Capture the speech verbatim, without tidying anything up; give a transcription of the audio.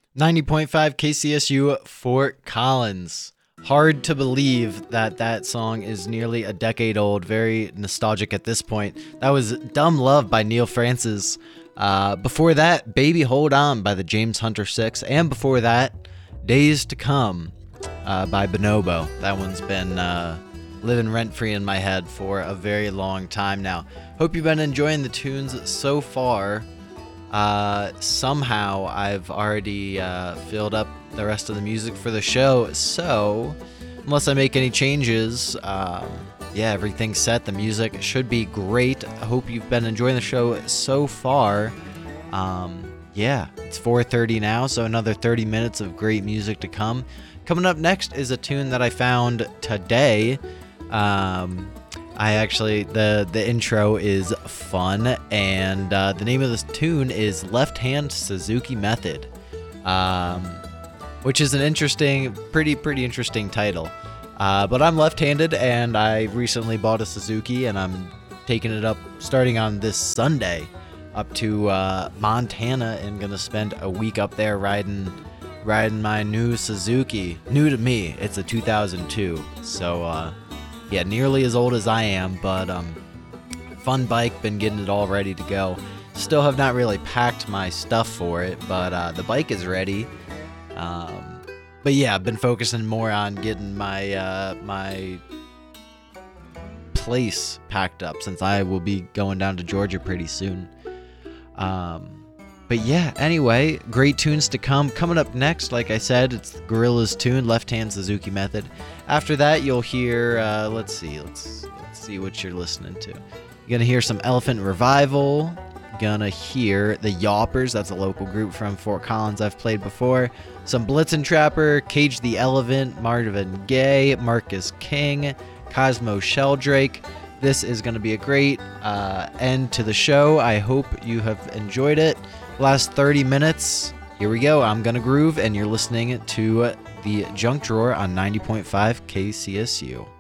ninety point five K C S U Fort Collins. Hard to believe that that song is nearly a decade old, very nostalgic at this point. That was Dumb Love by Neil Francis. Uh, before that, Baby Hold On by the James Hunter Six. And before that, Days to Come uh, by Bonobo. That one's been uh, living rent-free in my head for a very long time now. Hope you've been enjoying the tunes so far. Uh, somehow I've already uh, filled up the rest of the music for the show, so unless I make any changes, um, yeah, everything's set. The music should be great. I hope you've been enjoying the show so far. Um, yeah, it's four thirty now, so another thirty minutes of great music to come. Coming up next is a tune that I found today. Um... I actually, the, the intro is fun, and uh, the name of this tune is Left Hand Suzuki Method, um, which is an interesting, pretty, pretty interesting title. Uh, but I'm left-handed, and I recently bought a Suzuki, and I'm taking it up, starting on this Sunday, up to uh, Montana, and gonna spend a week up there riding, riding my new Suzuki. New to me, it's a two thousand two, so uh, yeah, nearly as old as I am, but um, fun bike, been getting it all ready to go. Still have not really packed my stuff for it, but uh, the bike is ready. Um, but yeah, I've been focusing more on getting my uh, my place packed up since I will be going down to Georgia pretty soon. Um, but yeah, anyway, great tunes to come. Coming up next, like I said, it's Gorillaz tune, Left Hand Suzuki Method. After that, you'll hear, uh, let's see, let's let's see what you're listening to. You're gonna hear some Elephant Revival. Gonna hear the Yawpers, that's a local group from Fort Collins I've played before. Some Blitzen Trapper, Cage the Elephant, Marvin Gaye, Marcus King, Cosmo Sheldrake. This is gonna be a great uh, end to the show. I hope you have enjoyed it. Last thirty minutes, here we go. I'm gonna groove, and you're listening to the Junk Drawer on ninety point five K C S U.